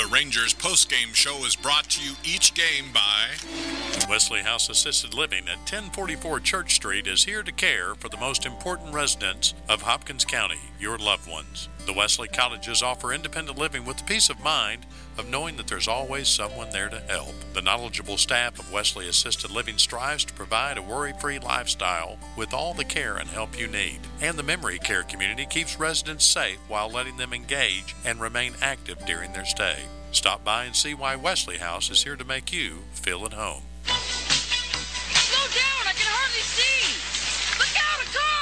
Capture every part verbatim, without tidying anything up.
The Rangers postgame show is brought to you each game by Wesley House Assisted Living at ten forty-four Church Street is here to care for the most important residents of Hopkins County, your loved ones. The Wesley Cottages offer independent living with the peace of mind of knowing that there's always someone there to help. The knowledgeable staff of Wesley Assisted Living strives to provide a worry-free lifestyle with all the care and help you need. And the memory care community keeps residents safe while letting them engage and remain active during their stay. Stop by and see why Wesley House is here to make you feel at home. Slow down! I can hardly see! Look out,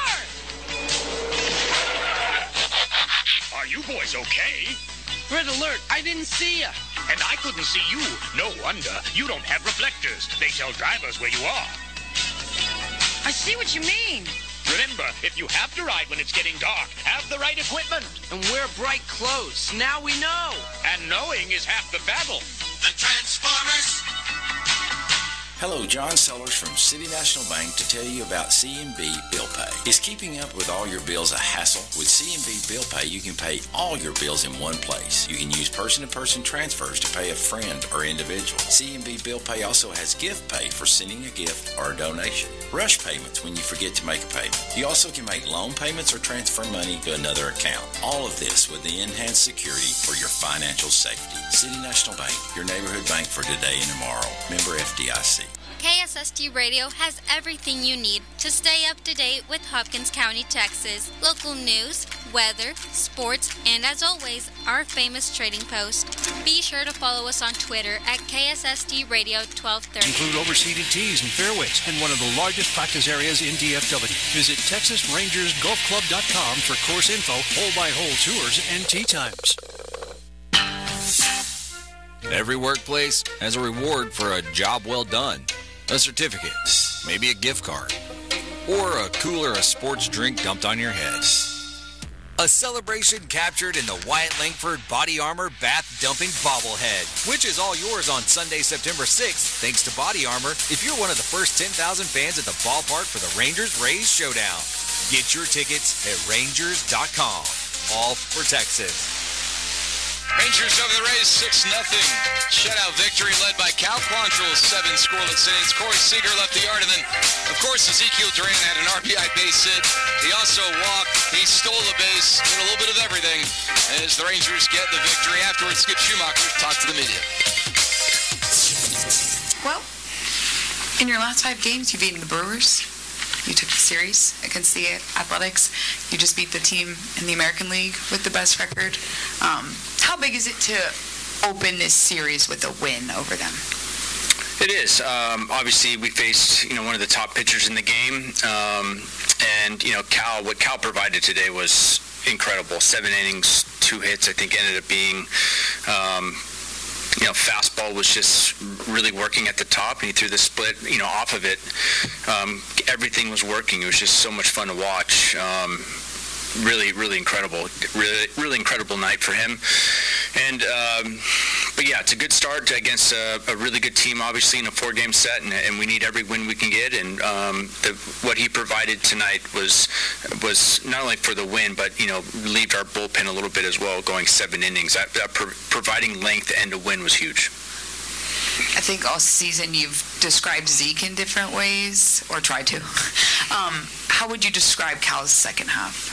a car! Are you boys okay? Red alert! I didn't see ya! And I couldn't see you. No wonder. You don't have reflectors. They tell drivers where you are. I see what you mean. Remember, if you have to ride when it's getting dark, have the right equipment. And wear bright clothes. Now we know. And knowing is half the battle. The Transformers. Hello, John Sellers from City National Bank to tell you about C and B Bill Pay. Is keeping up with all your bills a hassle? With C and B Bill Pay, you can pay all your bills in one place. You can use person-to-person transfers to pay a friend or individual. C and B Bill Pay also has gift pay for sending a gift or a donation. Rush payments when you forget to make a payment. You also can make loan payments or transfer money to another account. All of this with the enhanced security for your financial safety. City National Bank, your neighborhood bank for today and tomorrow. Member F D I C. K S S T Radio has everything you need to stay up to date with Hopkins County, Texas. Local news, weather, sports, and as always, our famous trading post. Be sure to follow us on Twitter at K S S T Radio twelve thirty. Include overseeded tees and fairways and one of the largest practice areas in D F W. Visit Texas Rangers Golf Club dot com for course info, hole-by-hole tours, and tee times. Every workplace has a reward for a job well done. A certificate, maybe a gift card, or a cooler of sports drink dumped on your head. A celebration captured in the Wyatt Langford Body Armor Bath Dumping Bobblehead, which is all yours on Sunday, September sixth, thanks to Body Armor, if you're one of the first ten thousand fans at the ballpark for the Rangers-Rays Showdown. Get your tickets at Rangers dot com. All for Texas. Rangers over the Rays, six nothing. Shutout victory led by Cal Quantrill's seven scoreless innings. Corey Seager left the yard, and then, of course, Ezekiel Duran had an R B I base hit. He also walked. He stole a base. Did a little bit of everything as the Rangers get the victory. Afterwards, Skip Schumacher talked to the media. Well, in your last five games, you've beaten the Brewers. You took the series against the Athletics. You just beat the team in the American League with the best record. Um, how big is it to open this series with a win over them? It is. Um, obviously, we faced you know one of the top pitchers in the game, um, and you know Cal. What Cal provided today was incredible. Seven innings, two hits. I think ended up being. Um, You know, fastball was just really working at the top, and he threw the split, you know, off of it. Um, everything was working. It was just so much fun to watch. Um, really, really incredible. Really, really incredible night for him. And, um, but yeah, it's a good start against a, a really good team, obviously, in a four-game set, and, and we need every win we can get. And um, the, what he provided tonight was was not only for the win, but, you know, relieved our bullpen a little bit as well, going seven innings. That, that pro- providing length and a win was huge. I think all season you've described Zeke in different ways, or tried to. Um, how would you describe Cal's second half?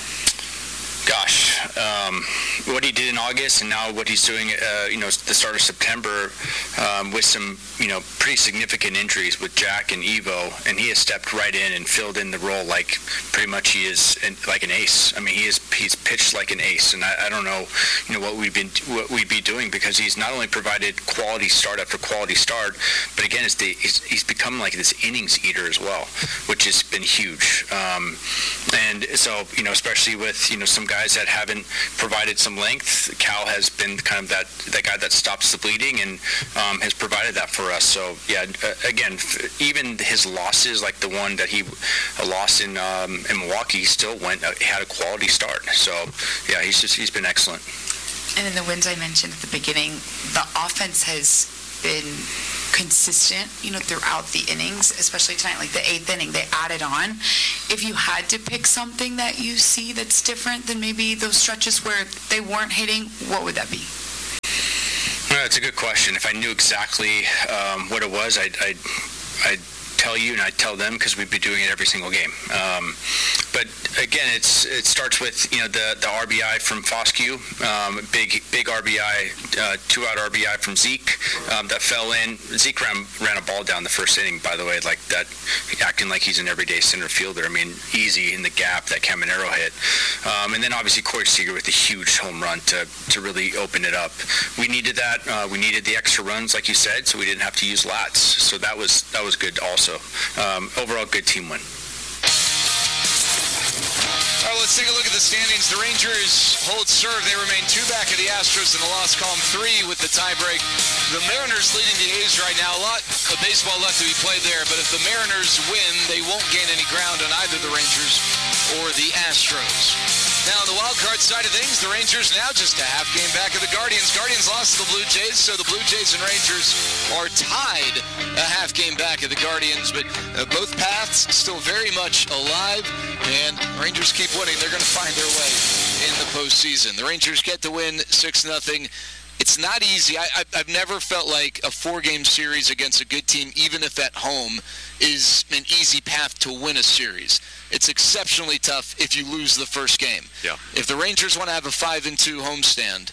Gosh, um, what he did in August and now what he's doing, uh, you know, the start of September um, with some, you know, pretty significant injuries with Jack and Evo, and he has stepped right in and filled in the role like pretty much he is in, like an ace. I mean, he is he's pitched like an ace, and I, I don't know, you know, what we've been what we'd be doing because he's not only provided quality start after quality start, but again, it's the, he's, he's become like this innings eater as well, which has been huge. Um, and so, you know, especially with you know some guys that haven't provided some length, Cal has been kind of that that guy that stops the bleeding and um, has provided that for us. So yeah, uh, again, f- even his losses, like the one that he uh, lost in um, in Milwaukee, he still went uh, had a quality start. So yeah, he's just he's been excellent. And in the wins I mentioned at the beginning, the offense has been consistent, you know, throughout the innings, especially tonight, like the eighth inning, they added on. If you had to pick something that you see that's different than maybe those stretches where they weren't hitting, what would that be? Uh, Uh, it's a good question. If I knew exactly um, what it was, I'd, I'd, I'd tell you and I'd tell them because we'd be doing it every single game. Um, but again, it's it starts with you know the, the R B I from Foscue, um, big big R B I, uh, two out R B I from Zeke um, that fell in. Zeke ran, ran a ball down the first inning, by the way, like that, acting like he's an everyday center fielder. I mean, easy in the gap that Caminero hit, um, and then obviously Corey Seager with a huge home run to to really open it up. We needed that. Uh, we needed the extra runs, like you said, so we didn't have to use lats. So that was that was good also. Um, overall, good team win. All right, let's take a look at the standings. The Rangers hold serve. They remain two back of the Astros in the loss column, three with the tiebreak. The Mariners leading the A's right now. A lot of baseball left to be played there, but if the Mariners win, they won't gain any ground on either the Rangers or the Astros. Now, on the wild card side of things, the Rangers now just a half game back of the Guardians. Guardians lost to the Blue Jays, so the Blue Jays and Rangers are tied a half game back of the Guardians. But uh, both paths still very much alive, and Rangers keep winning. They're going to find their way in the postseason. The Rangers get the win six nothing. It's not easy. I, I, I've never felt like a four-game series against a good team, even if at home, is an easy path to win a series. It's exceptionally tough if you lose the first game. Yeah. If the Rangers want to have a five and two homestand,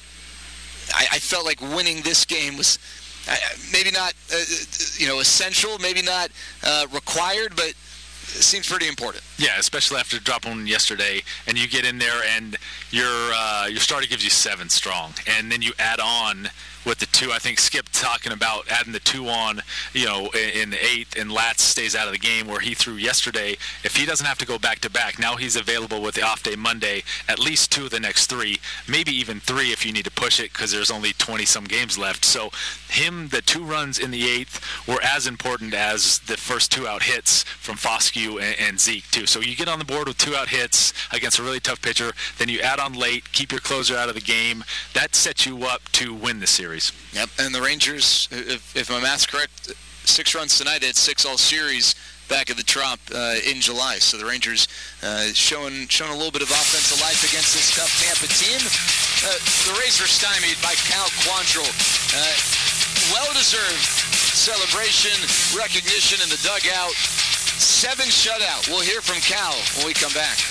I, I felt like winning this game was uh, maybe not uh, you know essential, maybe not uh, required, but it seems pretty important. Yeah, especially after dropping one yesterday, and you get in there and your uh, your starter gives you seven strong, and then you add on with the two. I think Skip talking about adding the two on, you know, in, in the eighth, and Latz stays out of the game where he threw yesterday. If he doesn't have to go back to back, now he's available with the off day Monday, at least two of the next three, maybe even three if you need to push it because there's only twenty some games left. So him, the two runs in the eighth were as important as the first two out hits from Foscue and, and Zeke too. So you get on the board with two out hits against a really tough pitcher, then you add on late, keep your closer out of the game. That sets you up to win the series. Yep, and the Rangers, if, if my math's correct, six runs tonight, they had six all series back at the Trop uh, in July. So the Rangers uh, showing showing a little bit of offensive life against this tough Tampa team. Uh, the Rays were stymied by Cal Quantrill. Uh, well-deserved celebration, recognition in the dugout. Seven shutout. We'll hear from Cal when we come back.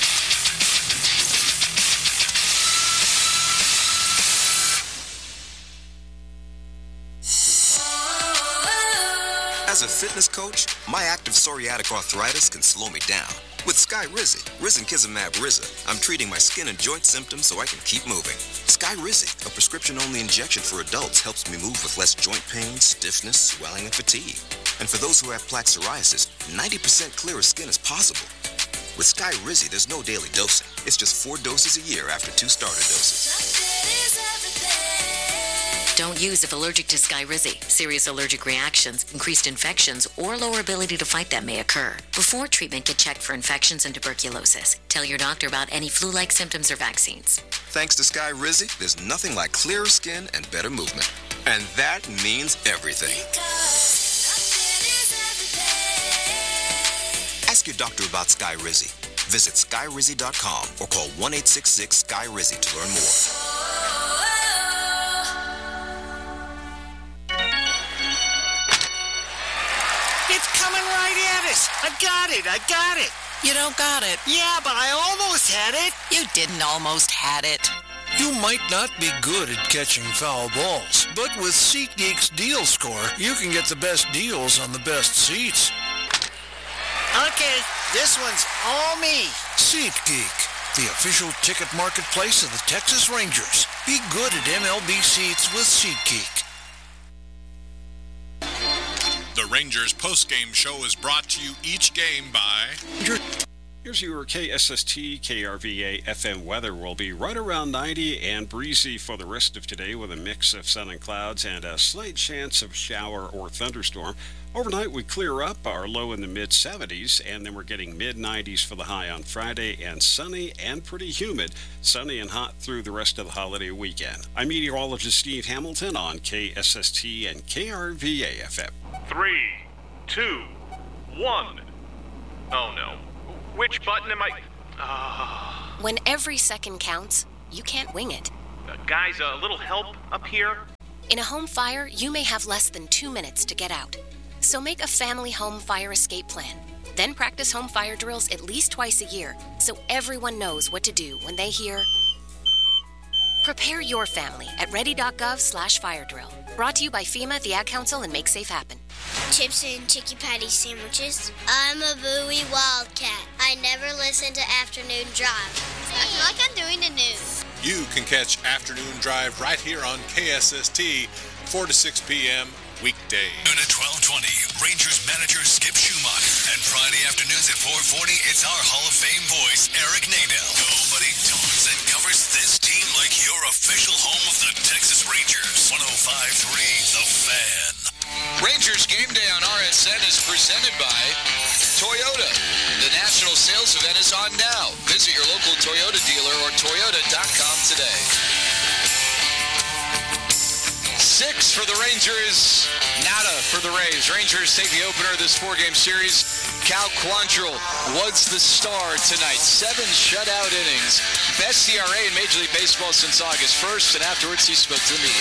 As a fitness coach, my active psoriatic arthritis can slow me down. With Skyrizi, Risankizumab Riza, I'm treating my skin and joint symptoms so I can keep moving. Skyrizi, a prescription-only injection for adults, helps me move with less joint pain, stiffness, swelling, and fatigue. And for those who have plaque psoriasis, ninety percent clearer skin is possible. With Skyrizi, there's no daily dosing. It's just four doses a year after two starter doses. Don't use if allergic to Skyrizi. Serious allergic reactions, increased infections, or lower ability to fight them may occur. Before treatment, get checked for infections and tuberculosis. Tell your doctor about any flu-like symptoms or vaccines. Thanks to Skyrizi, there's nothing like clearer skin and better movement. And that means everything. Ask your doctor about Skyrizi. Visit Skyrizi dot com or call one eight six six Sky Rizzi to learn more. I got it, I got it. You don't got it. Yeah, but I almost had it. You didn't almost had it. You might not be good at catching foul balls, but with SeatGeek's Deal Score, you can get the best deals on the best seats. Okay, this one's all me. SeatGeek, the official ticket marketplace of the Texas Rangers. Be good at M L B seats with SeatGeek. The Rangers postgame show is brought to you each game by... Here's your K S S T K R V A F M weather. Will be right around ninety and breezy for the rest of today with a mix of sun and clouds and a slight chance of shower or thunderstorm. Overnight we clear up, our low in the mid seventies, and then we're getting mid nineties for the high on Friday, and sunny and pretty humid. Sunny and hot through the rest of the holiday weekend. I'm meteorologist Steve Hamilton on K S S T and K R V A F M. Three, two, one. Oh no. Which button am I... Uh... When every second counts, you can't wing it. Uh, guys, a little help up here? In a home fire, you may have less than two minutes to get out. So make a family home fire escape plan. Then practice home fire drills at least twice a year so everyone knows what to do when they hear. Prepare your family at ready.gov slash fire drill. Brought to you by FEMA, the Ad Council, and Make Safe Happen. Chips and Chicky Patty sandwiches. I'm a Bowie Wildcat. I never listen to Afternoon Drive. I feel like I'm doing the news. You can catch Afternoon Drive right here on K S S T, four to six p.m. weekdays. Noon at twelve twenty, Rangers manager Skip Schumacher. And Friday afternoons at four forty, it's our Hall of Fame voice, Eric Nadel. Nobody talks and covers this team like your official home of the Texas Rangers. one oh five point three The Fan. Rangers Game Day on R S N is presented by Toyota. The national sales event is on now. Visit your local Toyota dealer or toyota dot com today. Six for the Rangers, nada for the Rays. Rangers take the opener of this four-game series. Cal Quantrill was the star tonight. Seven shutout innings. Best E R A in Major League Baseball since August first, and afterwards he spoke to the media.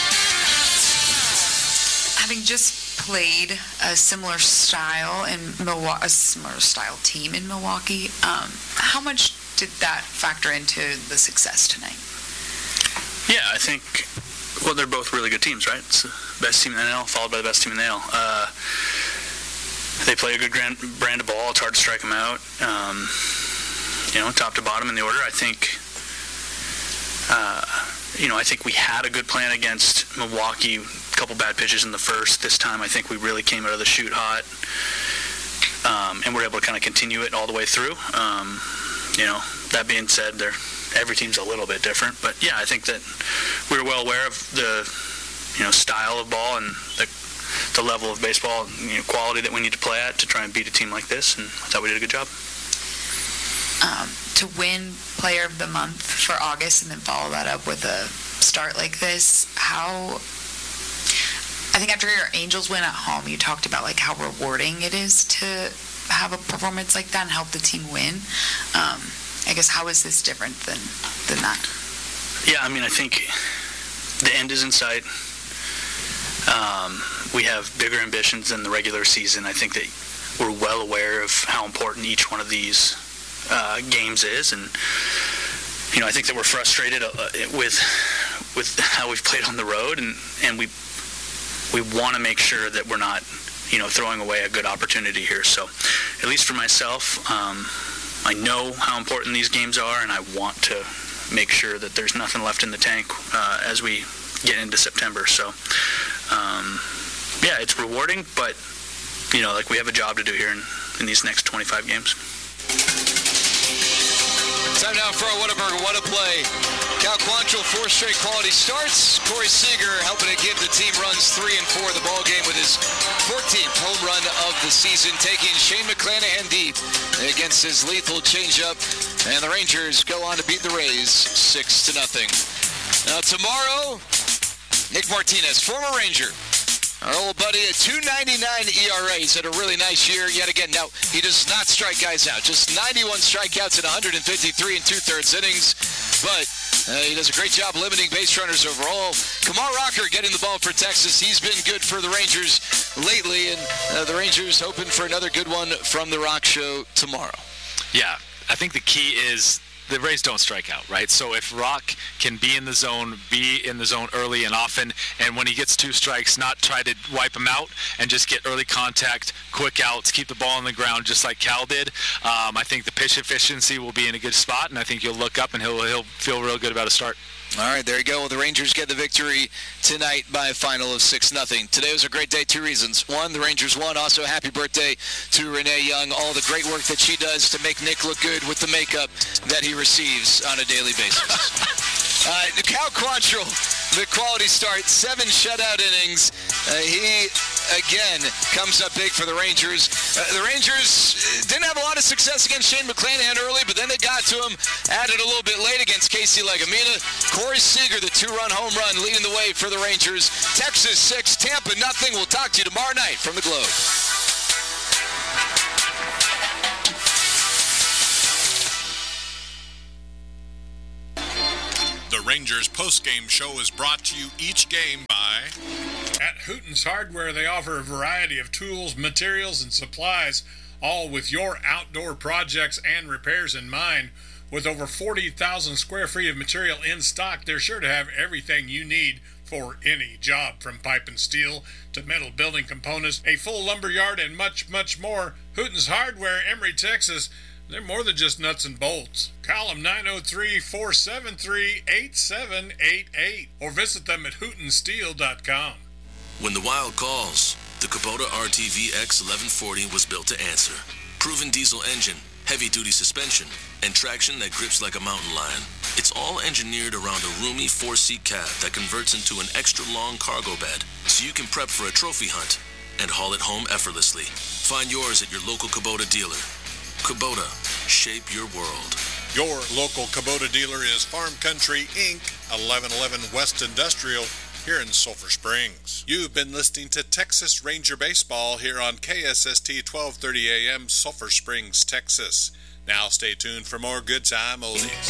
Having just played a similar style in Milwaukee, a similar style team in Milwaukee, um, how much did that factor into the success tonight? Yeah, I think, well, they're both really good teams, right? It's the best team in the N L, followed by the best team in the N L. Uh, they play a good grand, brand of ball. It's hard to strike them out. Um, you know, top to bottom in the order. I think, uh, you know, I think we had a good plan against Milwaukee. A couple bad pitches in the first. This time, I think we really came out of the chute hot, um, and we're able to kind of continue it all the way through. Um, you know, that being said, they're every team's a little bit different, but yeah, I think that we were well aware of the, you know, style of ball and the, the level of baseball, you know, quality that we need to play at to try and beat a team like this, and I thought we did a good job. Um, to win Player of the Month for August and then follow that up with a start like this, how, I think after your Angels win at home, you talked about like how rewarding it is to have a performance like that and help the team win. Um, I guess how is this different than, than that? Yeah, I mean, I think the end is in sight. Um, we have bigger ambitions than the regular season. I think that we're well aware of how important each one of these uh, games is, and you know, I think that we're frustrated uh, with with how we've played on the road, and, and we we want to make sure that we're not, you know, throwing away a good opportunity here. So, at least for myself, um, I know how important these games are, and I want to make sure that there's nothing left in the tank uh, as we get into September. So, um, yeah, it's rewarding, but, you know, like we have a job to do here in, in these next twenty-five games. Time now for our Whataburger What a Play. Cal Quantrill, four straight quality starts. Corey Seager helping to give the team runs three and four of the ball game with his fourteenth home run of the season, taking Shane McClanahan deep against his lethal changeup. And the Rangers go on to beat the Rays six to nothing. Now tomorrow, Nick Martinez, former Ranger. Our old buddy at two ninety-nine E R A. He's had a really nice year yet again. Now, he does not strike guys out. Just ninety-one strikeouts in one hundred fifty-three and two-thirds innings. But uh, he does a great job limiting base runners overall. Kumar Rocker getting the ball for Texas. He's been good for the Rangers lately. And uh, the Rangers hoping for another good one from the Rock Show tomorrow. Yeah, I think the key is the Rays don't strike out, right? So if Rock can be in the zone, be in the zone early and often, and when he gets two strikes, not try to wipe him out and just get early contact, quick outs, keep the ball on the ground just like Cal did, um, I think the pitch efficiency will be in a good spot, and I think you'll look up and he'll, he'll feel real good about a start. All right, there you go. Well, the Rangers get the victory tonight by a final of six nothing. Today was a great day. Two reasons. One, the Rangers won. Also, happy birthday to Renee Young. All the great work that she does to make Nick look good with the makeup that he receives on a daily basis. uh, Cal Quantrill, the quality start, seven shutout innings. Uh, he, again, comes up big for the Rangers. Uh, the Rangers didn't have a lot of success against Shane McClanahan early, but then they got to him, added a little bit late against Casey Legumina. Corey Seager, the two-run home run, leading the way for the Rangers. Texas six, Tampa nothing. We'll talk to you tomorrow night from the Globe. The Rangers postgame show is brought to you each game by... At Hooten's Hardware, they offer a variety of tools, materials, and supplies, all with your outdoor projects and repairs in mind. With over forty thousand square feet of material in stock, they're sure to have everything you need for any job, from pipe and steel to metal building components, a full lumber yard, and much, much more. Hooten's Hardware, Emory, Texas. They're more than just nuts and bolts. Call them nine oh three, four seven three, eight seven eight eight or visit them at hooten steel dot com. When the Wild calls, the Kubota R T V X eleven forty was built to answer. Proven diesel engine, heavy-duty suspension, and traction that grips like a mountain lion. It's all engineered around a roomy four-seat cab that converts into an extra-long cargo bed, so you can prep for a trophy hunt and haul it home effortlessly. Find yours at your local Kubota dealer. Kubota, shape your world. Your local Kubota dealer is Farm Country Incorporated, eleven eleven West Industrial, here in Sulphur Springs. You've been listening to Texas Ranger Baseball here on K S S T twelve thirty A M, Sulphur Springs, Texas. Now stay tuned for more good time oldies.